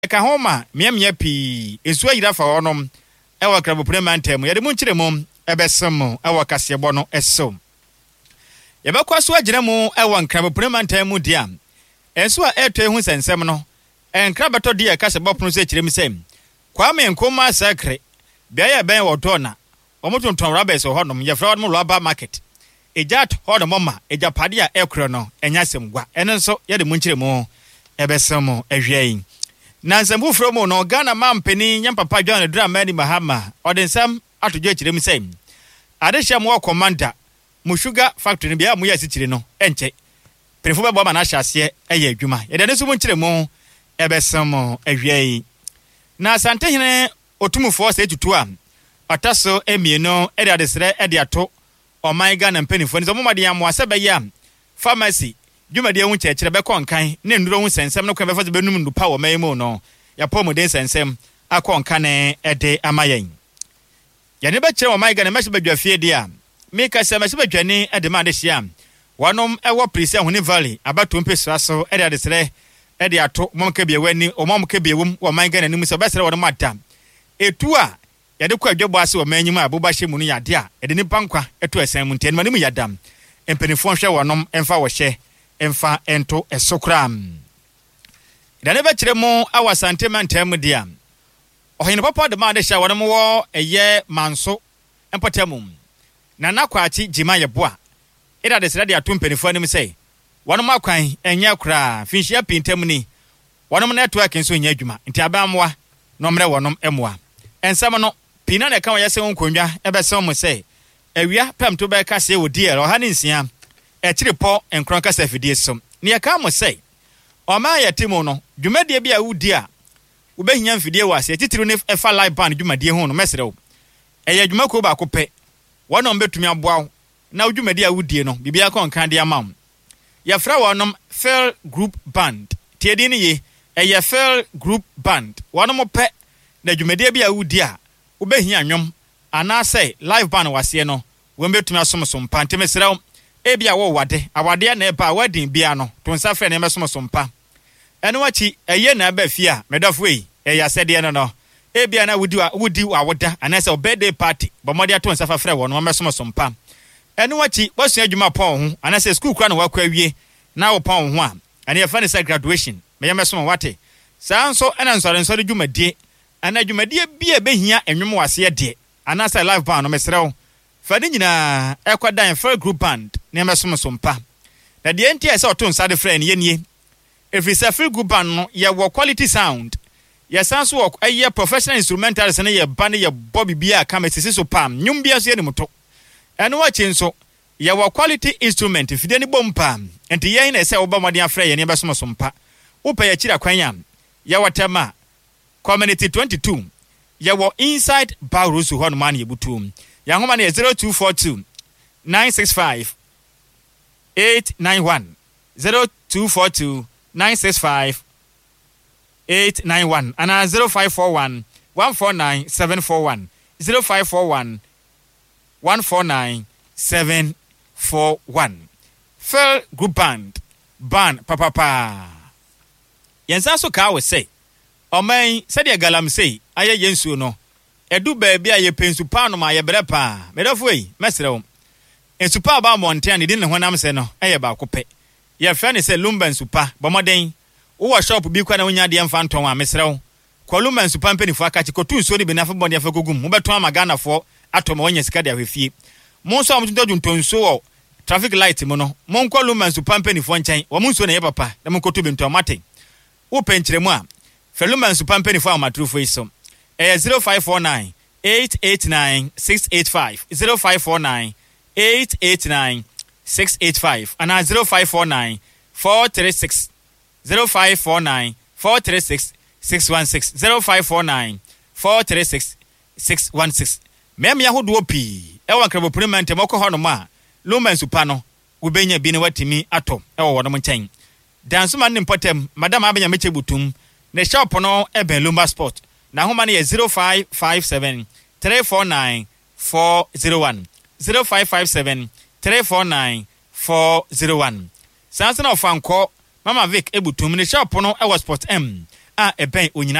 ka homa miamia pi ensu ayira fa wonom ewa krabopre mantem yede mu nkyere mu ebesem ewa kasebo no eso yebekwa so agire mu ewa krabopre mantem mu dia ensu a etwe hu sensem no enkrabeto dia kasebo pono se kyerem sem kwame nkoma sakre bia ya ben wodona omotonton rabes honom ye fra no loba market ejat honom ma ejapade a ekro no enyasem gwa eno nso yede mu nkyere mu ebesem ehwein na nsembu from no Ghana mampeni nyampapa John Dramani Mahama odensam atodwe kyerem sem adehya mo commander mu sugar factory bia mu yasi kyire no enche prefo bebo ma na hyase eye adwuma yede ne so mu kyerem ebesem ehwei na asante hene otumufo se tutu a ataso emieno ede adesre ede ato oman Ghana mpenifo ne so mo made am asebe ya pharmacy dwumade hu kyekere be konkan ne nduro hu sensem no kwa be fa benum ndupa wo mayemu no ya pomu den sensem akonkan ede amayen ya ne be kyere oman Ghana meshi badwafie dia meka se meshi badwane ede ma de hia wanom ewo prisi ahune valley abato mpesra so ede adesre ede ato momka bie wani omomka bie wum oman Ghana nim se besre wo mata etu a yade kwa dwebo ase wo manyim abuba hye mu no yade a ede ni pankwa eto esen mu ntene manim yadam empenifo hwe wonom emfa wo hye emfa ento esokram idane be kire mu awasante mantem dia ohine papa de ma de hye wonom wo eye manso empatamum na nakwachi jima yeboa ida de srade ato empenifo anim sei wonom akwan enye kra finhia pintem ni wonom network nso nya adwuma nti abamwa no mre wonom emoa ensam no pina na ka yase nkonwa ebese mo sei awia pemto be ka se wodi ero ha ne nsia ekire po enkron ka safidie som ne ka mo sei o ma yetimo no dwumadie bia wudi a wobehnya mfidie wase titiri ne efa live band dwumadie ho no mesrew eye dwuma ko ba ko pe wonom betumi aboaw na dwumadie a wudie no bibia kon kan de amam ya fra wonom Fair Group Band tiedi ne ye eye Fair Group Band wonom pe na dwumadie bia wudi a wobehia anwom ana say live band wase no wembetumi asomsom pante mesrew ebia wo wade awade na eba wedding bia no to nsa fre na emesomsom pa eno wachi eye na aba fia medafo yi eya sede no no ebia na wudi awoda ana say birthday party bomode ato nsa fa fre wo no emesomsom pa eno wachi wasu adwuma pon ho ana say school kra na wakwa wie na wo pon ho a ana ye fa ne say graduation me yemesom wate saa nso ena nsore dwumadie ana dwumadie bia behia enwom wase de ana say live band no mesrew fadi nyina ekwadan Fair Group Band ne mesomsom pa na de enti ese oto nsa de friend ye every Fair Group Band no ye wo quality sound ye sanso wo aye professional instrumentals ne ye band ye bobby bia ka mesisi so pam nyum bia so ye ne moto eno wachi nso ye wo quality instrument fide ne bompa enti ye na ese wo ba modern afre ye ne besomsom pa wo pa ye kira kwanya ye watama community 22 ye wo inside Barusu hon man ye butum ya homa ne 0242 965 891 0242 965 891 ana 0541 149 741 0541 149 741 Fair Group Band papa yensa so ka we say oman said ya galam say aye yensu no edu baabi a ye pensupa no ma ye brepa medafo yi mesrew ensupa ba monte an din ne honam se no eye ba kope ye fra ne se lumba ensupa bomoden wo shop bi kwa na wonya de mfa nton a mesrew ko lumba ensupa mpenifo akachi ko tunso ni benafo bonde afa gogum mo beton ama Ghana fo atoma wonya sika de ahwefie mo so amtunto juntonso wo traffic light mo no mo nko lumba ensupa mpenifo nchen wo mo nso na ye papa na mo koto bi nton mate wo penkyeremu a fa lumba ensupa mpenifo amatrufo iso 0549 889 685 0549 889 685 and 0549 436 0549 436 616 0549 436 616 mem ya hodo pi e wa krabo parliament moko hono ma lumen supa no ubenya bi ne watimi ato e wo wono nchen danso man ne potem madam abenya meche butum ne shop no e ben Lumba Sport na homa ne 0557 349 401 0557 349 401 Sansa of Fanko Mama Vic ebutum ne shop no e was Sport M a ɛbɛn onyina